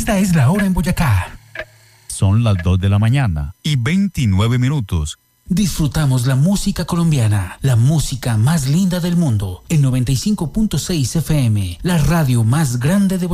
Esta es la hora en Boyacá. Son las 2 de la mañana y 29 minutos. Disfrutamos la música colombiana, la música más linda del mundo. El 95.6 FM, la radio más grande de Boyacá.